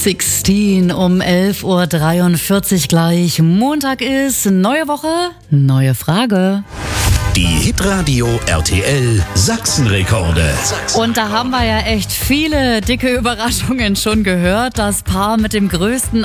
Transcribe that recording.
16 um 11.43 Uhr gleich. Montag ist, neue Woche, neue Frage. Die Hitradio RTL Sachsenrekorde. Und da haben wir ja echt viele dicke Überraschungen schon gehört. Das Paar mit dem größten